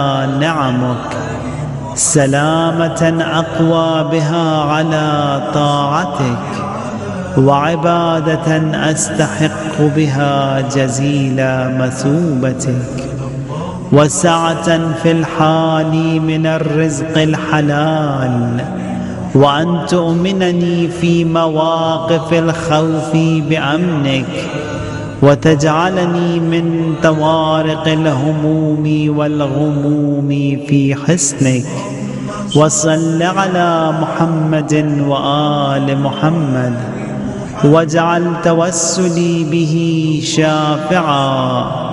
نعمك، سلامة أقوى بها على طاعتك، وعبادة أستحق بها جزيل مثوبتك، وسعة في الحال من الرزق الحلال، وأن تؤمنني في مواقف الخوف بأمنك، وتجعلني من طوارق الهموم والغموم في حصنك. وصل على محمد وآل محمد، واجعل توسلي به شافعا